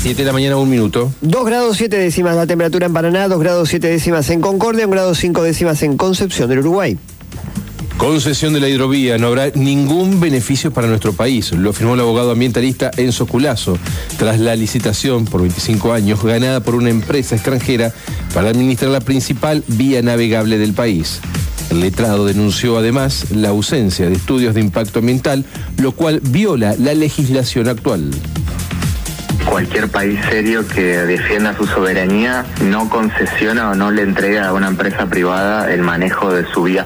7 de la mañana, 1 minuto. 2 grados 7 décimas la temperatura en Paraná, 2 grados 7 décimas en Concordia, 1 grado 5 décimas en Concepción del Uruguay. Concesión de la hidrovía, no habrá ningún beneficio para nuestro país, lo afirmó el abogado ambientalista Enzo Culazo, tras la licitación por 25 años ganada por una empresa extranjera para administrar la principal vía navegable del país. El letrado denunció además la ausencia de estudios de impacto ambiental, lo cual viola la legislación actual. Cualquier país serio que defienda su soberanía no concesiona o no le entrega a una empresa privada el manejo de su vía